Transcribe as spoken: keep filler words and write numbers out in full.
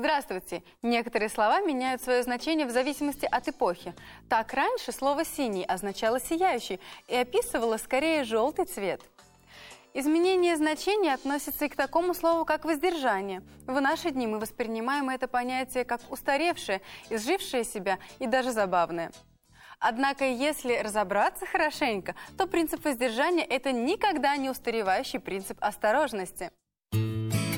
Здравствуйте! Некоторые слова меняют свое значение в зависимости от эпохи. Так, раньше слово «синий» означало «сияющий» и описывало скорее желтый цвет. Изменение значения относится и к такому слову, как «воздержание». В наши дни мы воспринимаем это понятие как устаревшее, изжившее себя и даже забавное. Однако, если разобраться хорошенько, то принцип воздержания – это никогда не устаревающий принцип осторожности.